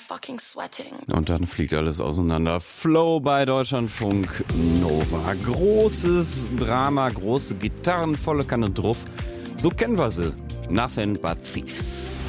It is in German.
fucking sweating. Und dann fliegt alles auseinander. Flow bei Deutschlandfunk Nova. Großes Drama, große Gitarren, volle Kanne drauf. So kennen wir sie. Nothing but Thieves.